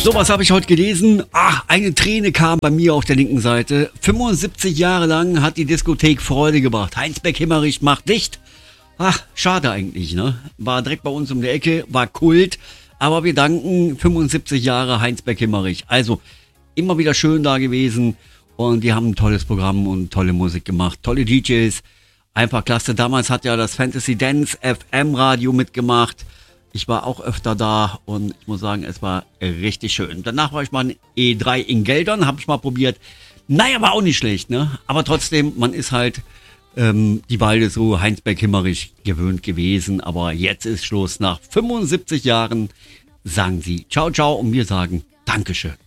So, was habe ich heute gelesen? Eine Träne kam bei mir auf der linken Seite. 75 Jahre lang hat die Diskothek Freude gebracht. Heinsberg-Himmerich macht dicht. Schade eigentlich, ne? War direkt bei uns um die Ecke, war Kult. Aber wir danken 75 Jahre Heinsberg-Himmerich. Also immer wieder schön da gewesen. Und die haben ein tolles Programm und tolle Musik gemacht. Tolle DJs. Einfach klasse. Damals hat ja das Fantasy Dance FM Radio mitgemacht. Ich war auch öfter da und ich muss sagen, es war richtig schön. Danach war ich mal in E3 in Geldern, habe ich mal probiert. Naja, war auch nicht schlecht, ne? Aber trotzdem, man ist halt die Walde so Heinsberg-Himmerich gewöhnt gewesen. Aber jetzt ist Schluss. Nach 75 Jahren sagen sie ciao, ciao und wir sagen Dankeschön.